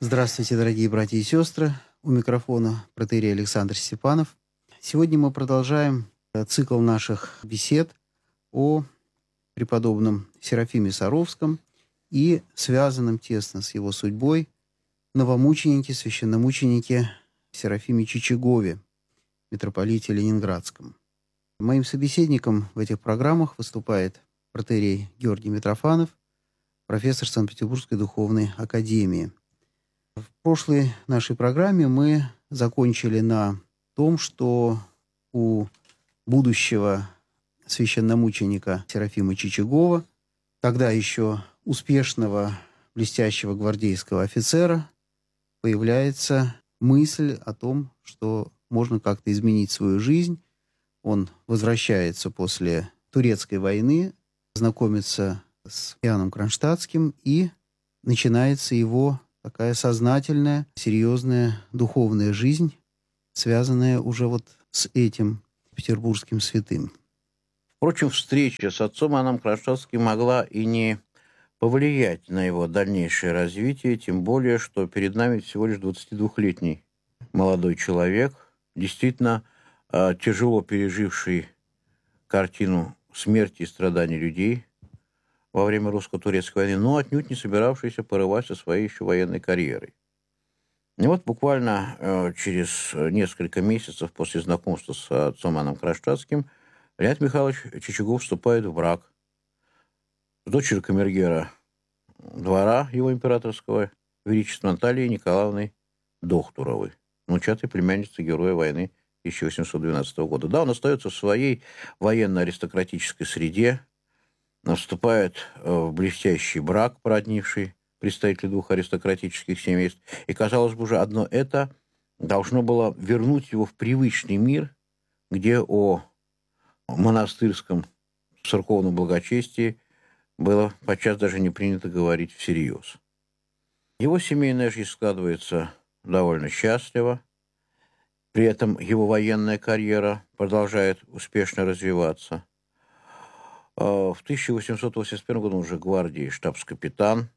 Здравствуйте, дорогие братья и сестры. У микрофона протоиерей Александр Степанов. Сегодня мы продолжаем цикл наших бесед о преподобном Серафиме Саровском и связанном тесно с его судьбой новомученике, священномученике Серафиме Чичагове, митрополите Ленинградском. Моим собеседником в этих программах выступает протоиерей Георгий Митрофанов, профессор Санкт-Петербургской духовной академии. В прошлой нашей программе мы закончили на том, что у будущего священномученика Серафима Чичагова, тогда еще успешного, блестящего гвардейского офицера, появляется мысль о том, что можно как-то изменить свою жизнь. Он возвращается после турецкой войны, знакомится с Иоанном Кронштадтским, и начинается его такая сознательная, серьезная духовная жизнь, связанная уже вот с этим петербургским святым. Впрочем, встреча с отцом Иоанном Кронштадтским могла и не повлиять на его дальнейшее развитие, тем более, что перед нами всего лишь 22-летний молодой человек, действительно тяжело переживший картину смерти и страданий людей во время русско-турецкой войны, но отнюдь не собиравшийся порывать со своей еще военной карьерой. И вот буквально через несколько месяцев после знакомства с отцом Иоанном Кронштадтским Леонид Михайлович Чичагов вступает в брак с дочерью камергера двора его императорского величества Натальей Николаевной Дохтуровой, внучатой племянницей героя войны 1812 года. Да, он остается в своей военно-аристократической среде, вступает в блестящий брак, породнивший представителей двух аристократических семейств. И, казалось бы, уже одно это должно было вернуть его в привычный мир, где о монастырском церковном благочестии было подчас даже не принято говорить всерьез. Его семейная жизнь складывается довольно счастливо. При этом его военная карьера продолжает успешно развиваться. В 1881 году он уже гвардии штабс-капитан,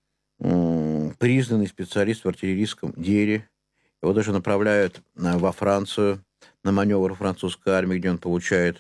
признанный специалист в артиллерийском деле. Его даже направляют во Францию на маневр французской армии, где он получает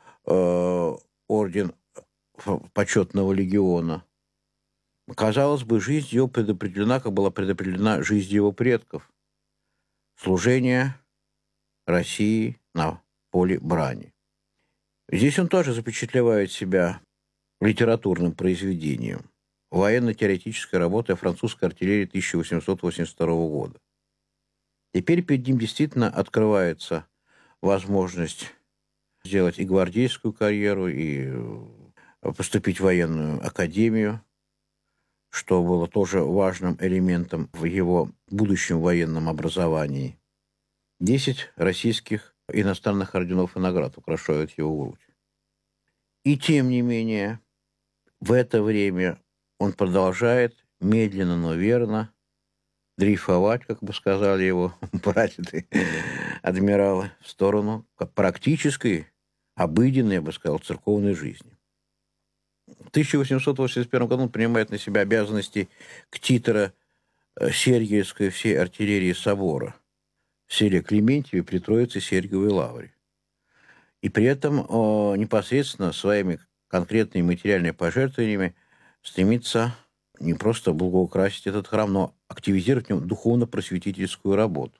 орден почетного легиона. Казалось бы, жизнь его предопределена, как была предопределена жизнь его предков. Служение России на поле брани. Здесь он тоже запечатлевает себя литературным произведением. Военно-теоретическая работа о французской артиллерии 1882 года. Теперь перед ним действительно открывается возможность сделать и гвардейскую карьеру, и поступить в военную академию, что было тоже важным элементом в его будущем военном образовании. 10 российских иностранных орденов и наград украшают его грудь. И тем не менее, в это время он продолжает медленно, но верно дрейфовать, как бы сказали его братья-адмиралы, в сторону практической, обыденной, я бы сказал, церковной жизни. В 1881 году он принимает на себя обязанности ктитора Сергиевской всей артиллерии собора в селе Клементьеве при Троице-Сергиевой лавре. И при этом непосредственно своими конкретными материальными пожертвованиями стремится не просто благоукрасить этот храм, но активизировать в нем духовно-просветительскую работу.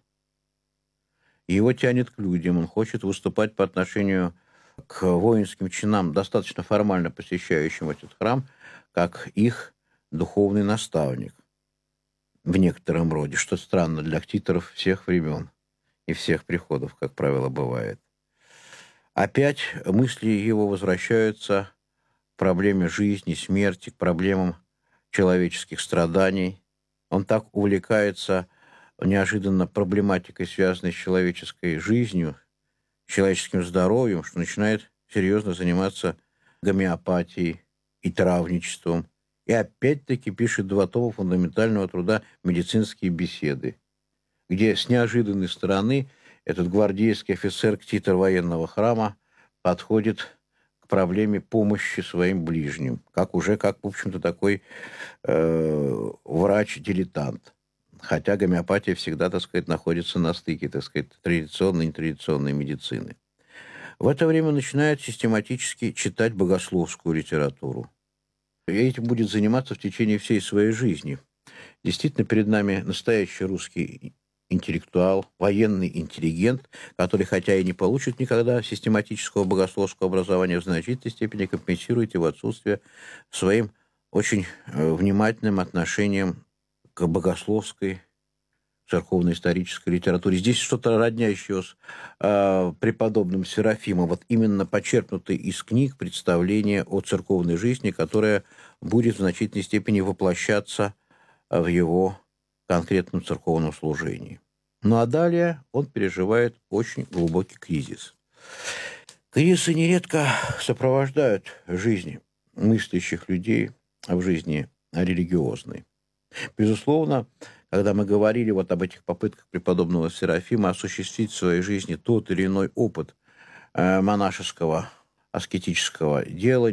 И его тянет к людям, он хочет выступать по отношению к воинским чинам, достаточно формально посещающим этот храм, как их духовный наставник в некотором роде, что странно для ктиторов всех времен и всех приходов, как правило, бывает. Опять мысли его возвращаются к проблеме жизни, смерти, к проблемам человеческих страданий. Он так увлекается неожиданно проблематикой, связанной с человеческой жизнью, человеческим здоровьем, что начинает серьезно заниматься гомеопатией и травничеством. И опять-таки пишет 2 тома фундаментального труда «Медицинские беседы», где с неожиданной стороны этот гвардейский офицер-ктитор военного храма подходит к проблеме помощи своим ближним, как, в общем-то, такой врач-дилетант. хотя гомеопатия всегда, так сказать, находится на стыке, так сказать, традиционной и нетрадиционной медицины. В это время начинает систематически читать богословскую литературу. И этим будет заниматься в течение всей своей жизни. Действительно, перед нами настоящий русский интеллектуал, военный интеллигент, который, хотя и не получит никогда систематического богословского образования, в значительной степени компенсирует его отсутствие своим очень внимательным отношением к богословской, церковно-исторической литературе. Здесь что-то роднящее с преподобным Серафимом, вот именно почерпнутое из книг представление о церковной жизни, которое будет в значительной степени воплощаться в его конкретном церковном служении. Ну а далее он переживает очень глубокий кризис. Кризисы нередко сопровождают жизнь мыслящих людей в жизни религиозной. Безусловно, когда мы говорили вот об этих попытках преподобного Серафима осуществить в своей жизни тот или иной опыт монашеского, аскетического дела,